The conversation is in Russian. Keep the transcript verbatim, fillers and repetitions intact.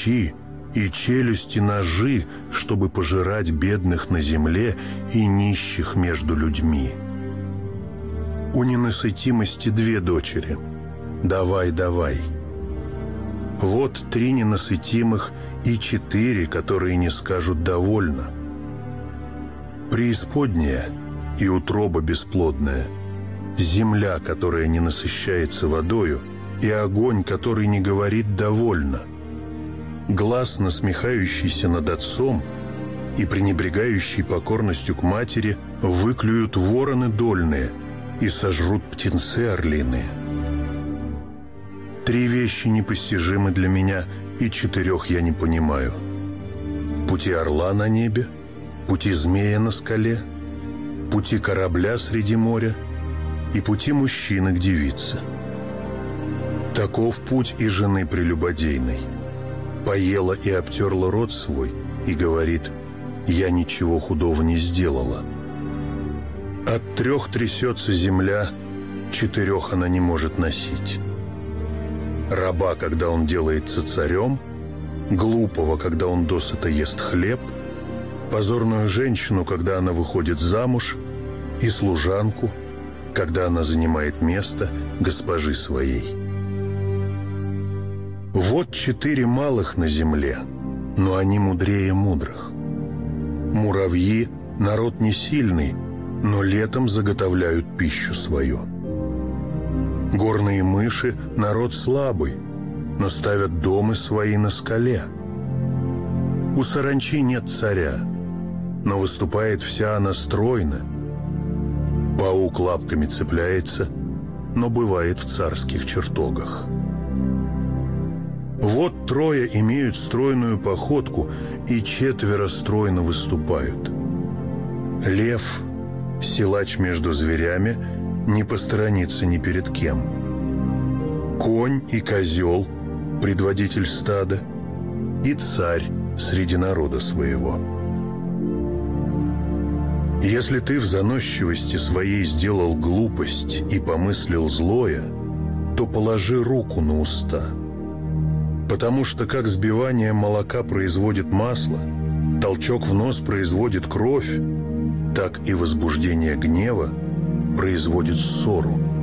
мечи, и челюсти ножи, чтобы пожирать бедных на земле и нищих между людьми. У ненасытимости две дочери. Давай, давай. Вот три ненасытимых и четыре, которые не скажут «довольно». Преисподняя и утроба бесплодная, земля, которая не насыщается водою, и огонь, который не говорит «довольно». Глаз, насмехающийся над отцом и пренебрегающий покорностью к матери, выклюют вороны дольные и сожрут птенцы орлиные. Три вещи непостижимы для меня, и четырех я не понимаю. Пути орла на небе, пути змея на скале, пути корабля среди моря и пути мужчины к девице. Таков путь и жены прелюбодейной. Поела и обтерла рот свой и говорит: «Я ничего худого не сделала». От трех трясется земля, четырех она не может носить. Раба, когда он делается царем, глупого, когда он досыта ест хлеб, позорную женщину, когда она выходит замуж, и служанку, когда она занимает место госпожи своей. Вот четыре малых на земле, но они мудрее мудрых. Муравьи — народ не сильный, но летом заготовляют пищу свою. Горные мыши — народ слабый, но ставят дома свои на скале. У саранчи нет царя, но выступает вся она стройно. Паук лапками цепляется, но бывает в царских чертогах. Вот трое имеют стройную походку, и четверо стройно выступают. Лев, силач между зверями, не посторонится ни перед кем. Конь и козел, предводитель стада, и царь среди народа своего. Если ты в заносчивости своей сделал глупость и помыслил злое, то положи руку на уста. Потому что как сбивание молока производит масло, толчок в нос производит кровь, так и возбуждение гнева производит ссору.